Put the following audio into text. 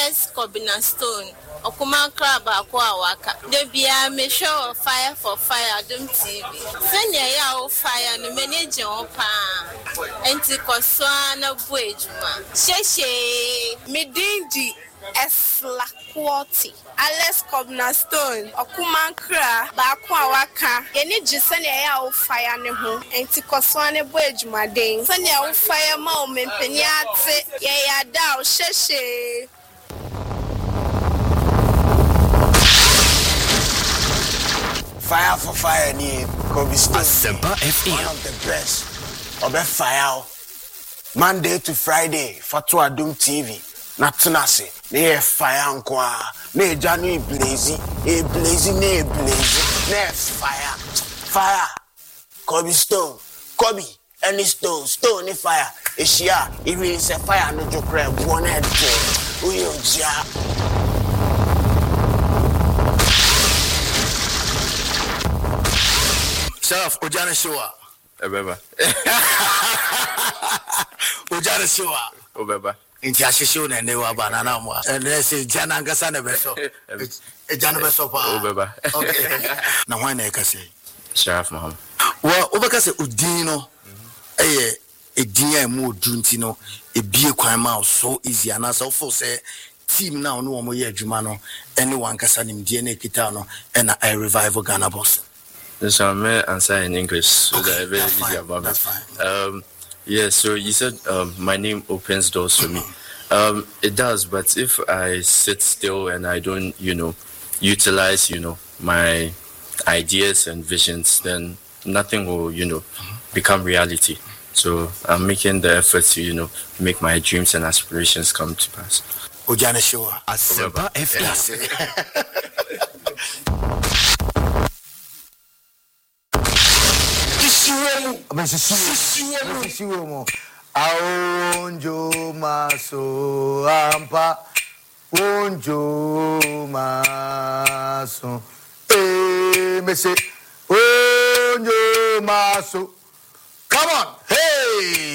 Alex Kobina Stone. Okuma Crab Aqua Waka. The Bia me show fire for fire, Dum TV. Send ya fire, the manager opa. Anticoswana Buejuma. Sheshe, Medindi, Esla Quality. Alex Kobina Stone, Okuma Crab Aqua Waka. Any Jisanya ya fire neho. Anticoswana Buejuma ding. Sanya fire moment, Penyate, ya down, Sheshe. Fire for fire, ni Kobe Stone. Asempa FM. One of the best. Obe fire. Monday to Friday, Fatwa Dum TV. Natunase. Ne fire nkwa. Ne Janu blazy. Ne blazy. Ne fire. Fire. Kobe Stone. Kobe. Any stone. Stone ni fire. Eshia. Even se fire no jokre. One head. Uyo ja. Chef, Ojana Showa. Obeba. Ojana Showa. Obeba. Inti ashisho na newa banana mwa. And say Jana ngasa na beso. Jana beso pa. Obeba. Okay. Na wana ekase. Sheriff Muhammad. Wa obekase udino. Edinya mu odunti no ebie kwan ma so easy and so for say team now no omo ye adwuma no anyone kasa nimdie na kita no na I revive Ghana boss. So I may answer in English so that very easy about That's fine. Yeah, so you said my name opens doors for me. It does, but if I sit still and I don't, utilize, my ideas and visions, then nothing will, become reality. So I'm making the effort to, make my dreams and aspirations come to pass. Ojana Showa. Asempa FM. Aonjo maso ampa onjo maso mese onjo maso. Come on, hey.